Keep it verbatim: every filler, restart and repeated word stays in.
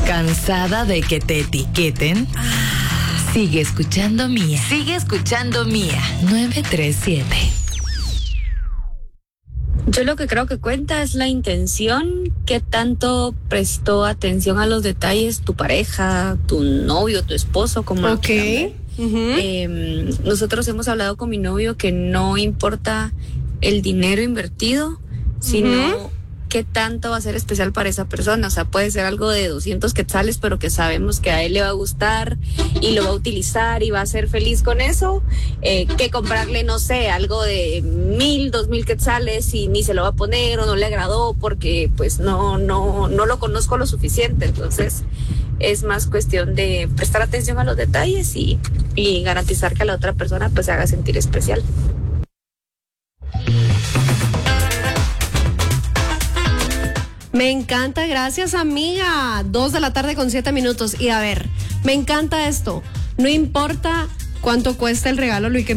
¿Cansada de que te etiqueten? Sigue escuchando Mía. Sigue escuchando Mía. nueve tres siete. Yo lo que creo que cuenta es la intención, qué tanto prestó atención a los detalles tu pareja, tu novio, tu esposo, como lo quieran ver. Uh-huh. Eh, nosotros hemos hablado con mi novio que no importa el dinero invertido, sino uh-huh. qué tanto va a ser especial para esa persona. O sea, puede ser algo de doscientos quetzales, pero que sabemos que a él le va a gustar y lo va a utilizar y va a ser feliz con eso, eh, que comprarle, no sé, algo de mil, dos mil quetzales y ni se lo va a poner o no le agradó porque pues no, no, no lo conozco lo suficiente. Entonces es más cuestión de prestar atención a los detalles y, y garantizar que a la otra persona pues se haga sentir especial. Me encanta, gracias amiga. Dos de la tarde con siete minutos. Y a ver, me encanta esto. No importa cuánto cuesta el regalo, Luis, que